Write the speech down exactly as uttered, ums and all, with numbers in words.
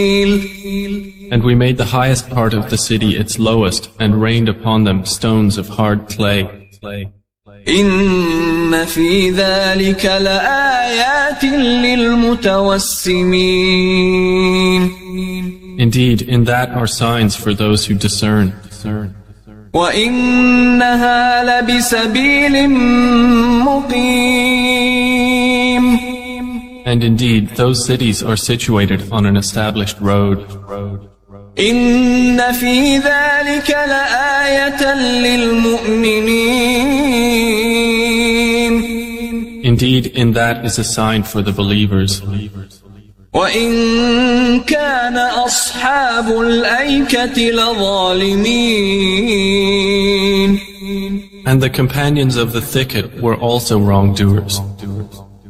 And we made the highest part of the city its lowest, and rained upon them stones of hard clay. إن في ذلك لآيات للمتوسمين. Indeed, in that are signs for those who discern. وإنها لبسبيل مقيم. And indeed, those cities are situated on an established road. إن في ذلك لآية للمؤمنين. Indeed, in that is a sign for the believers. وإن كان أصحاب الأيكة لظالمين. And the companions of the thicket were also wrongdoers.